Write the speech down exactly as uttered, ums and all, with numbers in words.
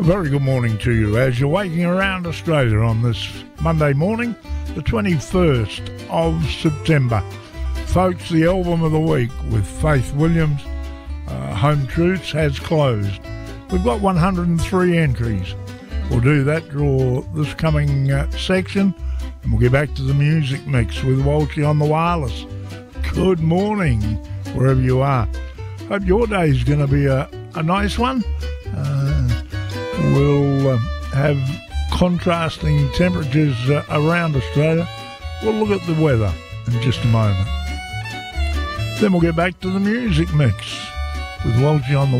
A very good morning to you as you're waking around Australia on this Monday morning, the twenty-first of September. Folks, the album of the week with Faith Williams, uh, Home Truths, has closed. We've got one hundred three entries. We'll do that, draw this coming uh, section, and we'll get back to the music mix with Walshy on the wireless. Good morning, wherever you are. Hope your day is going to be a, a nice one. Uh, we'll uh, have contrasting temperatures uh, around Australia. We'll look at the weather in just a moment. Then we'll get back to the music mix with Walshy on the